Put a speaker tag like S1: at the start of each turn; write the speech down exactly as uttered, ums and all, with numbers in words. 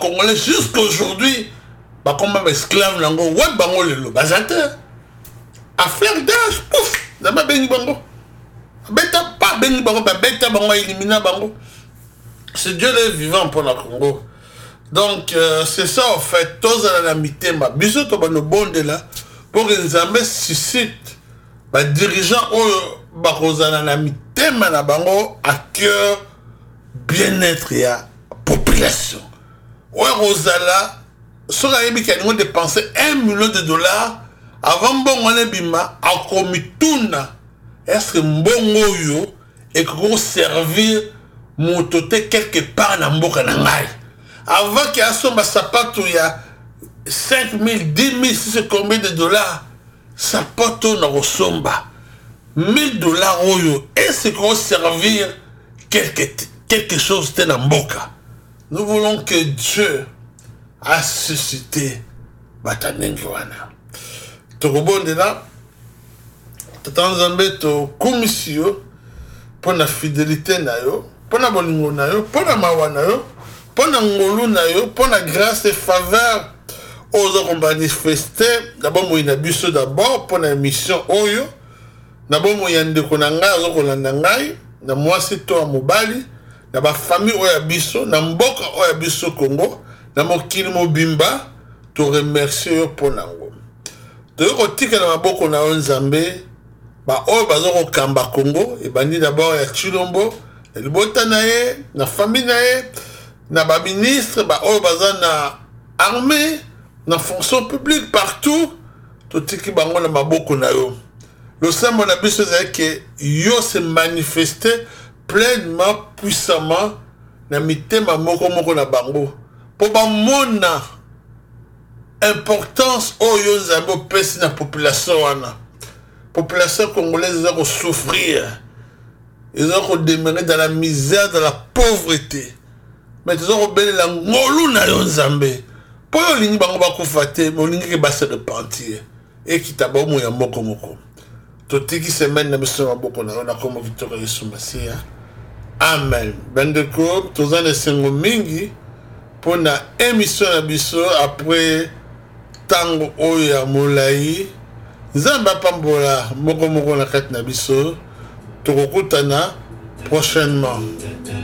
S1: Congolais jusqu'à aujourd'hui, bah comme un esclave nango, ouais bango lelo, bazate. À faire d'âge, pouf, zama bengi bango. Beta pas bengi bango, bah beta bango élimina bango. C'est Dieu le vivant pour la Congo. Donc euh, c'est ça en fait, tous à la mitema. Bisous to bano bonde là pour que Nzambe suscite bah dirigeant au bah rozana na mitema na bango à cœur bien-être et à population. Ouais Rosala, sur la Bible qui a dépensé un million de dollars avant bon on est bima à komituna. Est-ce que mbongo yo et que servir mototé quelque part dans mboka na ngai. Avant qu'il y a son sapato il y a cinq mille, dix mille, si c'est combien de dollars sapato na rosomba mille dollars oyo est-ce qu'on servir quelque quelque chose de dans mboka. Nous voulons que Dieu a suscité batanenjoana. Tokobonde là tata Nzambe to komisio pour la fidélité na yo, pour la bolingo na yo, pour la mawa na yo, pour la ngolu na yo, pour la grâce et faveur aux autres manifestés. D'abord moi ina biso d'abord pour la mission oyo. D'abord moi yande konanga zo kolanda ngai, na moi c'est toi mobali, na ba famille oya biso, na mboka oya biso Congo, na mokili mobimba, to remercier yo pour nango. To ko tika na maboko na Nzambe. Ba oyo bazoko kamba Congo et bandi d'abord ya Chilombo et le botanaye na famille nae na ba ministre ba oyo bazana armée na fonction publique partout to tiki bango na maboko na yo. Le symbole na biso c'est que yo se manifester pleinement puissamment na mitema moko moko na bango pour ba mona importance oyo Nzambe pesi na population wana. Population congolaise ils ont souffrir, ils ont demeurer dans la misère, dans la pauvreté. Mais ils ont obéi la ngolu na yo Nzambe. Pour yo lingi bango ba kufate, mo lingi ke basa de pentir et qui taba mo ya moko moko. Totiki semaine na biso maboko na na komo kitoko Yesu Masia. Amen. Bendeko tozana sengo mingi pour na émission na biso après tango oya molai. Nzamba pambola moko moko na kati na biso tokokutana prochainement.